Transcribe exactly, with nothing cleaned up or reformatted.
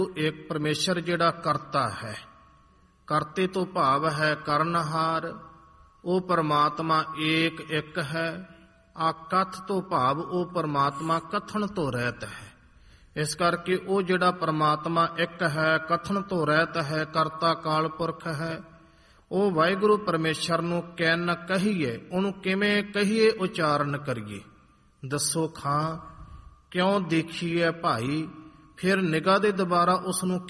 ਇੱਕ ਪਰਮੇਸ਼ਰ ਜਿਹੜਾ ਕਰਤਾ ਹੈ, ਕਰਤੇ ਤੋਂ ਭਾਵ ਹੈ ਕਰਨਹਾਰ, ਉਹ ਪਰਮਾਤਮਾ ਏਕ ਇੱਕ ਹੈ। ਆਕਥ ਤੋਂ ਭਾਵ ਉਹ ਪਰਮਾਤਮਾ ਕਥਨ ਤੋਂ ਰਹਿਤ ਹੈ। ਇਸ ਕਰਕੇ ਉਹ ਜਿਹੜਾ ਪਰਮਾਤਮਾ ਇੱਕ ਹੈ, ਕਥਨ ਤੋਂ ਰਹਿਤ ਹੈ, ਕਰਤਾ ਕਾਲ ਪੁਰਖ ਹੈ, ਉਹ ਵਾਹਿਗੁਰੂ ਪਰਮੇਸ਼ਰ ਨੂੰ ਕਿਨ ਕਹੀਏ, ਉਹਨੂੰ ਕਿਵੇਂ ਕਹੀਏ, ਉਚਾਰਨ ਕਰੀਏ। ਦੱਸੋ ਖਾਂ ਕਿਉਂ ਦੇਖੀਏ ਭਾਈ, ਫਿਰ ਨਿਗਾਹ ਦੇ ਦੁਬਾਰਾ ਉਸ ਨੂੰ